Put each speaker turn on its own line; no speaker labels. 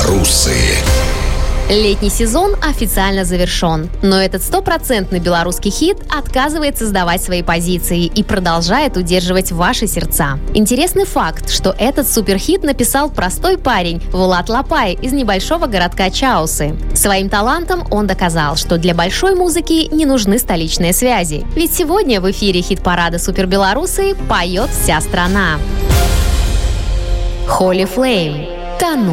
Беларусы.
Летний сезон официально завершен, но этот стопроцентный белорусский хит отказывается сдавать свои позиции и продолжает удерживать ваши сердца. Интересный факт, что этот суперхит написал простой парень Влад Лапай из небольшого городка Чаусы. Своим талантом он доказал, что для большой музыки не нужны столичные связи. Ведь сегодня в эфире хит-парада «Супербеларусы» поет вся страна. Holy Flame. Тону.